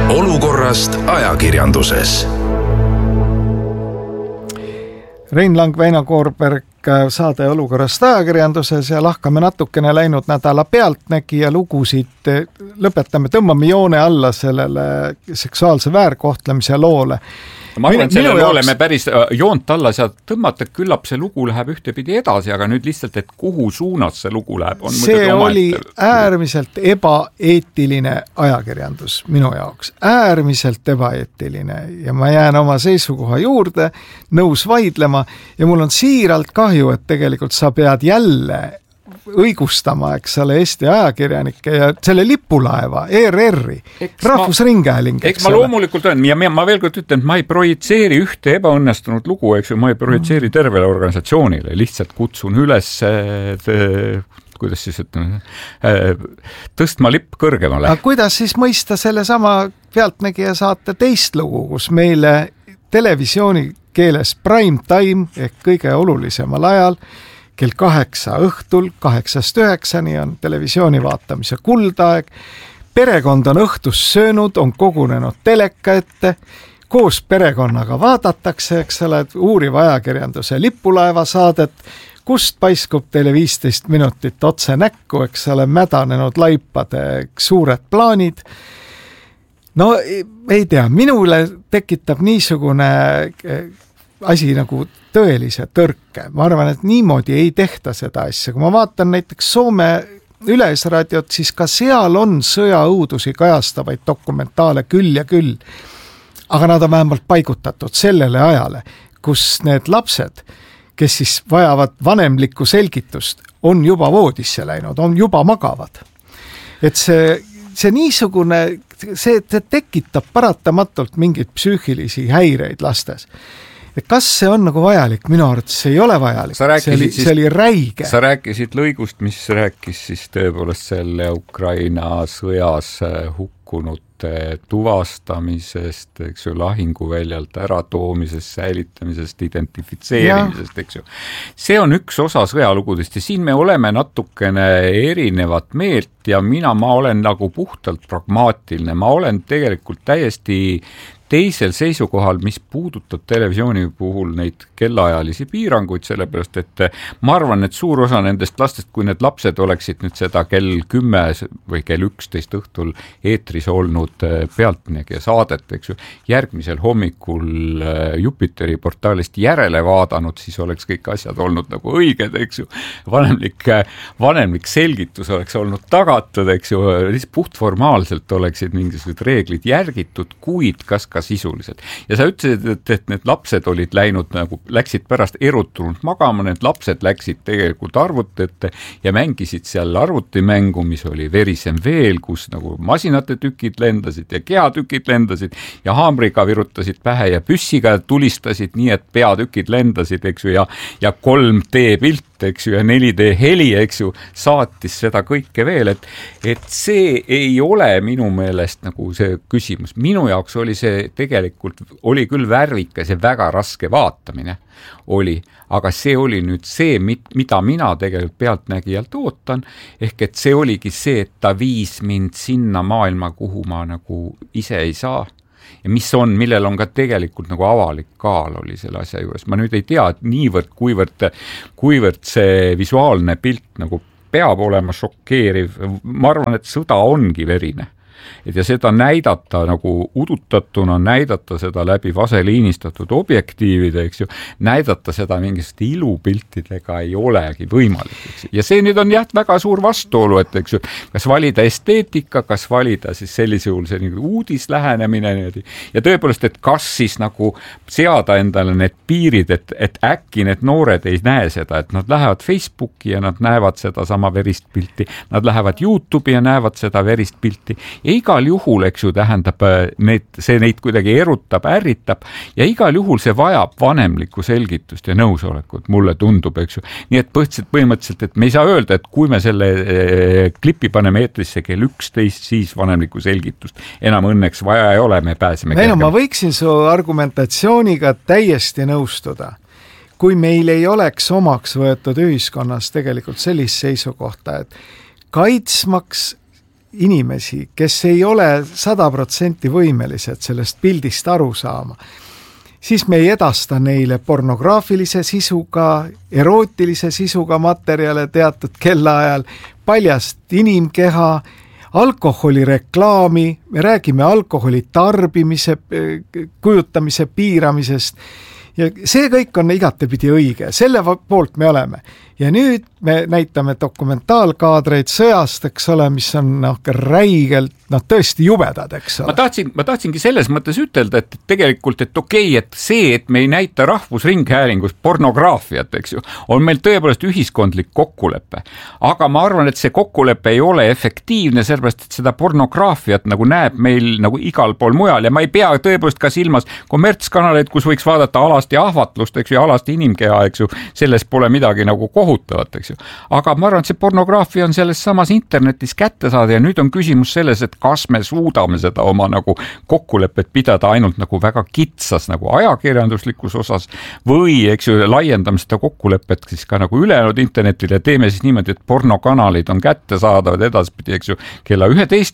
Olukorrast ajakirjanduses. Rein Lang, Väino Koorberg, saade Olukorrast ajakirjanduses ja lahkame natukene läinud nädala Pealtnägija lugusid. Lõpetame, tõmbame joone alla sellele seksuaalse väärkohtlemise loole. Ma arvan, et selle loole me päris joont alla saad tõmmata, küllap see lugu läheb ühtepidi edasi, aga nüüd lihtsalt, et kuhu suunas see lugu läheb. See oli äärmiselt ebaeetiline ajakirjandus minu jaoks. Äärmiselt ebaeetiline ja ma jään oma seisukoha juurde, nõus vaidlema ja mul on siiralt kahju, et tegelikult sa pead jälle õigustama, eks ole, Eesti ajakirjanikke ja selle lipulaeva, ERR-i, Rahvusringhääling. Eks ma loomulikult olen, ja ma veel kord ütlen, et ma ei projitseeri ühte ebaõnnestunud lugu, eks ju, ma ei projitseeri tervele organisatsioonile, lihtsalt kutsun üles, kuidas siis ütleme, tõstma lipp kõrgemale. Aga kuidas siis mõista selle sama Pealtnägija saate teist lugu, kus meile televisiooni keeles prime time ehk kõige olulisemal ajal kell 8 õhtul, 8-9 on televisiooni vaatamise kuldaeg. Perekond on õhtus söönud, on kogunenud teleka ette, koos perekonnaga vaadatakse, eks ole, uuriva ajakirjanduse lipulaeva saadet, kust paiskub teile 15 minutit otse näkku, eks ole, mädanenud laipade suured plaanid. No ei tea, minule tekitab niisugune asi nagu tõelise tõrke. Ma arvan, et niimoodi ei tehta seda asja. Kui ma vaatan näiteks Soome Yleisradiot, siis ka seal on sõjaõudusi kajastavaid dokumentaale küll ja küll. Aga nad on vähemalt paigutatud sellele ajale, kus need lapsed, kes siis vajavad vanemlikku selgitust, on juba voodisse läinud, on juba magavad. Et see niisugune, see tekitab paratamatult mingeid psüühilisi häireid lastes. Et kas see on nagu vajalik? Minu arvates see ei ole vajalik. See oli räige. Sa rääkisid lõigust, mis rääkis siis tõepoolest selle Ukraina sõjas hukkunute tuvastamisest, eks ju, lahinguväljalt äratoomisest, säilitamisest, identifitseerimisest, eks ju. See on üks osa sõjalugudest ja siin me oleme natukene erinevat meelt ja ma olen nagu puhtalt pragmaatiline. Ma olen tegelikult täiesti teisel seisukohal, mis puudutab televisiooni puhul neid kellaajalisi piiranguid, sellepärast, et ma arvan, et suur osa nendest lastest, kui need lapsed oleksid nüüd seda kell 10 või kell 11 õhtul eetris olnud Pealtnägija saadet, eks ju, järgmisel hommikul Jupiteri portaalist järele vaadanud, siis oleks kõik asjad olnud nagu õiged, eks ju. Vanemlik selgitus oleks olnud tagatud, eks ju, puhtformaalselt oleksid mingisugused reeglid järgitud, kuid kas ka sisuliselt. Ja sa ütlesid, et need lapsed olid läksid pärast erutunult magama, need lapsed läksid tegelikult arvutite ja mängisid seal arvutimängu, mis oli Verisem veel, kus nagu masinate tükid lendasid ja kehatükid lendasid ja haamriga virutasid pähe ja püssiga tulistasid nii, et peatükid lendasid, eks ju, ja 3D pilt, eks ju, ja 4D heli, eks ju, saatis seda kõike veel, et see ei ole minu meelest nagu see küsimus. Minu jaoks oli see tegelikult, oli küll värvikas ja väga raske vaatamine oli, aga see oli nüüd see, mida mina tegelikult Pealtnägijalt ootan, ehk et see oligi see, et ta viis mind sinna maailma, kuhu ma nagu ise ei saa. Ja millel on ka tegelikult nagu avalik kaal oli selle asja juures. Ma nüüd ei tea, et niivõrd, kuivõrd see visuaalne pilt nagu peab olema šokeeriv. Ma arvan, et sõda ongi verine. Ja seda näidata nagu udutatuna, näidata seda läbi vaseliinistatud objektiivide, eks ju, näidata seda mingist ilupiltidega ei olegi võimalik. Eks. Ja see nüüd on väga suur vastuolu, et eks ju, kas valida esteetika, kas valida siis sellisel juhul see uudislähenemine ja tõepoolest, et kas siis nagu seada endale need piirid, et äkki need noored ei näe seda, et nad lähevad Facebooki ja nad näevad seda sama verist pilti, nad lähevad YouTube'i ja näevad seda verist pilti ja igal juhul, eks ju, tähendab, see neid kuidagi erutab, ärritab ja igal juhul see vajab vanemlikku selgitust ja nõusolekut, mulle tundub, eks ju. Nii et põhimõtteliselt, et me ei saa öelda, et kui me selle klipi paneme eetrisse kell 11, siis vanemlikku selgitust enam õnneks vaja ei ole, me pääseme kergema. Ma võiksin su argumentatsiooniga täiesti nõustuda. Kui meil ei oleks omaks võetud ühiskonnas tegelikult sellist seisukohta, et kaitsmaks inimesi, kes ei ole 100% võimelised sellest pildist aru saama, siis me ei edasta neile pornograafilise sisuga, erootilise sisuga materjale teatud kellaajal, paljast inimkeha, alkoholireklaami, me räägime alkoholi tarbimise, kujutamise piiramisest ja see kõik on igatepidi õige, selle poolt me oleme. Ja nüüd me näitame dokumentaalkaadreid sõjast, eks ole, mis on räigelt, tõesti jubedad, eks ole. Ma tahtsingi selles mõttes ütelda, et tegelikult, et okei, et see, et me ei näita rahvusringhäälingus pornograafiat, eks ju, on meil tõepoolest ühiskondlik kokkulepe. Aga ma arvan, et see kokkulepe ei ole efektiivne, sellepärast, et seda pornograafiat nagu näeb meil nagu igal pool mujal ja ma ei pea tõepoolest ka silmas kommertskanaleid, kus võiks vaadata alast ja ahvatlust, eks ju, alast inimkeha, eks ju, selles pole midagi nagu kohutavat, eks ju. Aga ma arvan, et see pornograafia on selles samas internetis kätte saada ja nüüd on küsimus selles, et kas me suudame seda oma nagu kokkulepet pidada ainult nagu väga kitsas nagu ajakirjanduslikus osas või, eks ju, laiendame seda kokkulepet siis ka nagu ülejäänud internetile ja teeme siis niimoodi, et pornokanalid on kätte saadavad edaspidi, eks ju, kella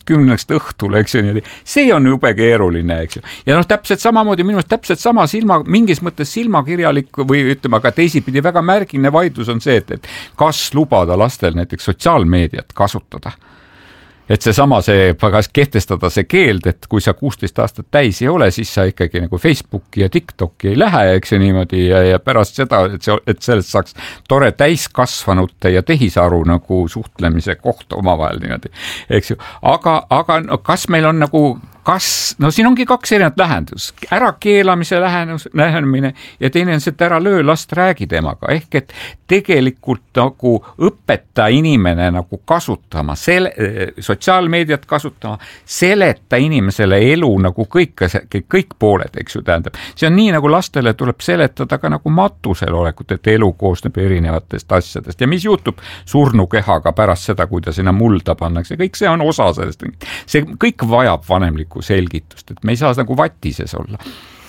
11 õhtul, eks ju, nii. See on jube keeruline, eks ju. Ja täpselt samamoodi minu arust täpselt sama mingis mõttes silmakirjalik või ütleme, aga teisipidi väga märgiline vaidlus on see, et kas lubada lastel näiteks sotsiaalmeediat kasutada. Et kas kehtestada see keeld, et kui sa 16 aastat täis ei ole, siis sa ikkagi nagu Facebooki ja TikToki ei lähe, eks ju niimoodi ja pärast seda, et sellest saaks tore täiskasvanute ja tehisaru nagu suhtlemise koht omavahel niimoodi, eks ju. Aga no, kas meil on nagu siin ongi kaks erinevat lähendus, ärakeelamise lähenemine ja teine on see, et ära löö, last räägi temaga, ehk et tegelikult nagu õpeta inimene nagu kasutama, sotsiaalmeediat kasutama, seleta inimesele elu nagu kõik pooled, eks ju, tähendab. See on nii, nagu lastele tuleb seletada ka nagu matusel olekut, et elu koosneb erinevatest asjadest ja mis juhtub surnukehaga pärast seda, kui ta sinna mulda pannakse, kõik see on osa sellest. See kõik vajab vanemlikku selgitust, et me ei saa nagu vatises olla.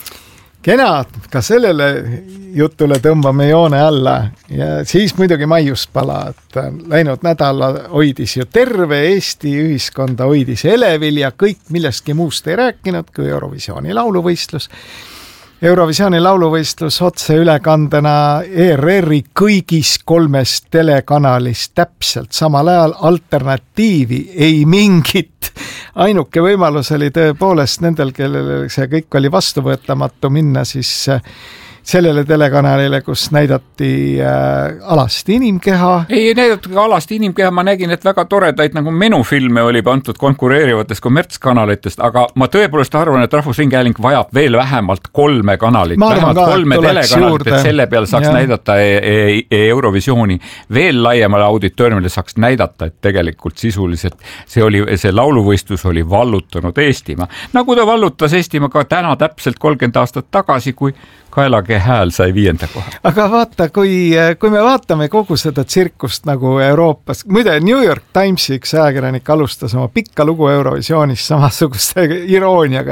Kena, ka sellele jutule tõmbame joone alla ja siis muidugi maiuspala, et läinud nädala hoidis ju terve Eesti ühiskonda, hoidis elevil ja kõik millestki muust ei rääkinud kui Eurovisiooni lauluvõistlus. Eurovisiooni lauluvõistlus otse ülekandena ERR-i kõigis 3 telekanalist täpselt samal ajal, alternatiivi ei mingit. Ainuke võimalus oli tõepoolest nendel, kellel see kõik oli vastuvõetamatu, minna siis sellele telekanalile, kus näidati alast inimkeha. Ei näidati ka alast inimkeha, ma nägin, et väga toredaid nagu menufilme oli pandud konkureerivatest kommertskanalitest, aga ma tõepoolest arvan, et Rahvusringhääling vajab veel vähemalt 3 kanalit, vähemalt 3 telekanalit, et selle peal saaks näidata Eurovisiooni veel laiemale auditooriumile saaks näidata, et tegelikult sisuliselt see lauluvõistlus oli vallutanud Eestimaa. Nagu ta vallutas Eestimaa ka täna täpselt 30 aastat tagasi, kui Kaelage hääl sai 5. koha. Aga vaata, kui me vaatame kogu seda tsirkust nagu Euroopas, muide New York Timesi üks ajakirjanik alustas oma pikka lugu Eurovisioonis samasuguste irooniaga,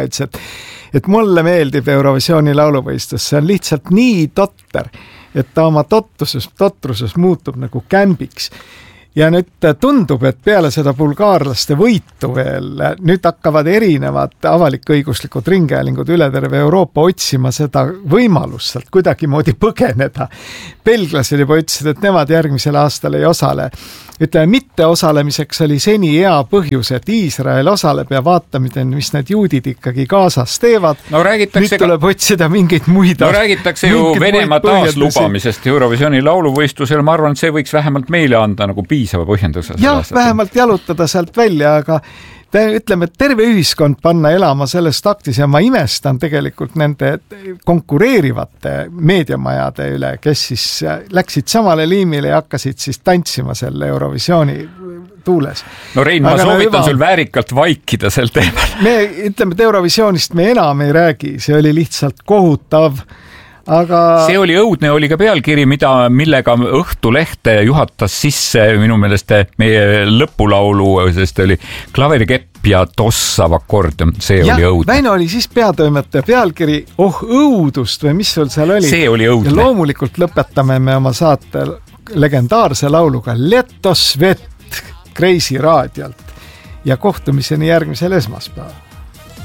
et mulle meeldib Eurovisiooni lauluvõistlus, see on lihtsalt nii totter, et ta oma totruses muutub nagu kämbiks. Ja nüüd tundub, et peale seda bulgaarlaste võitu veel, nüüd hakkavad erinevad avalik-õiguslikud ringhäälingud üle terve Euroopa otsima seda võimalust sealt kuidagimoodi põgeneda. Belglased juba ütlesid, et nemad järgmisel aastal ei osale. Ütleme, mitte osalemiseks oli seni hea põhjus, et Iisrael osaleb ja vaatamine, mis need juudid ikkagi Gaasas teevad. No, nüüd tuleb otsida mingeid muid. No räägitakse ju Venemaa taaslubamisest Eurovisiooni lauluvõistlusel. Ma arvan, et see võiks vähemalt meile anda nagu piisava põhjenduse. Jah, vähemalt jalutada sealt välja, aga ütleme, et terve ühiskond panna elama selles taktis ja ma imestan tegelikult nende konkureerivate meediamajade üle, kes siis läksid samale liimile ja hakkasid siis tantsima selle Eurovisiooni tuules. No Rein, ma soovitan sul väärikalt vaikida sel teemal. Me ütleme, et Eurovisioonist me enam ei räägi, see oli lihtsalt kohutav. Aga see oli õudne, oli ka pealkiri, millega Õhtulehte juhatas sisse minu meelest meie lõpulaulu, sest oli klaverikepp ja tossav akord, see oli õudne. Väino oli siis peatoimetaja pealkiri, õudust või mis sul seal oli? See oli õudne. Ja loomulikult lõpetame me oma saate legendaarse lauluga Leto Svet Kreisi raadiolt. ja kohtumiseni järgmisel esmaspäeval.